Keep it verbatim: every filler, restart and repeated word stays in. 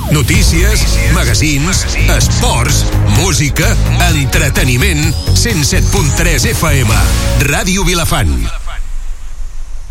Notícies, magazins, esports, música, entreteniment. cent set punt tres F M. Ràdio Vilafant.